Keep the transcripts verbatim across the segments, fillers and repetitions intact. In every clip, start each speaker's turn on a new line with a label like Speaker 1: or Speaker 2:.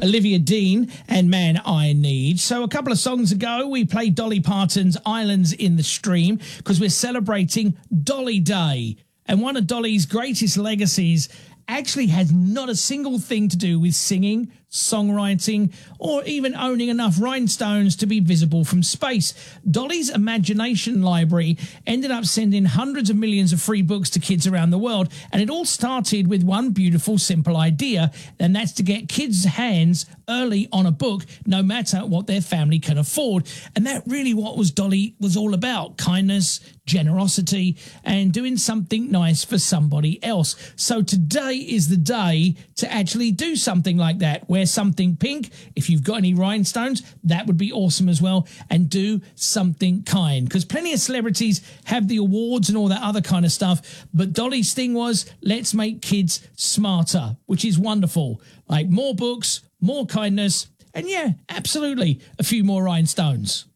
Speaker 1: Olivia Dean and Man I Need. So a couple of songs ago, we played Dolly Parton's Islands in the Stream because we're celebrating Dolly Day. And one of Dolly's greatest legacies actually has not a single thing to do with singing, songwriting, or even owning enough rhinestones to be visible from space. Dolly's imagination library ended up sending hundreds of millions of free books to kids around the world, and it all started with one beautiful, simple idea, and that's to get kids' hands early on a book, no matter what their family can afford. And that really what was Dolly was all about: kindness, generosity, and doing something nice for somebody else. So today is the day to actually do something like that. Wear something pink. If you've got any rhinestones, that would be awesome as well. And do something kind, because plenty of celebrities have the awards and all that other kind of stuff. But Dolly's thing was, let's make kids smarter, which is wonderful. Like more books, more kindness, and yeah, absolutely a few more rhinestones.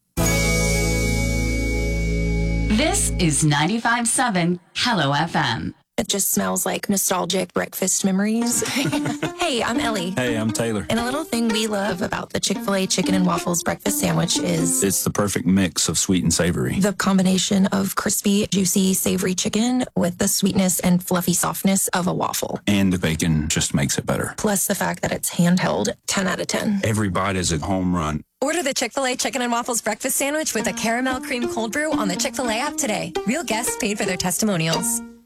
Speaker 2: This is ninety-five point seven Hello F M.
Speaker 3: It just smells like nostalgic breakfast memories. Hey, I'm Ellie.
Speaker 4: Hey, I'm Taylor.
Speaker 3: And a little thing we love about the Chick-fil-A chicken and waffles breakfast sandwich is
Speaker 4: it's the perfect mix of sweet and savory.
Speaker 3: The combination of crispy, juicy, savory chicken with the sweetness and fluffy softness of a waffle.
Speaker 4: And the bacon just makes it better.
Speaker 3: Plus the fact that it's handheld, ten out of ten.
Speaker 4: Every bite is a home run.
Speaker 5: Order the Chick-fil-A Chicken and Waffles Breakfast Sandwich with a caramel cream cold brew on the Chick-fil-A app today. Real guests paid for their testimonials.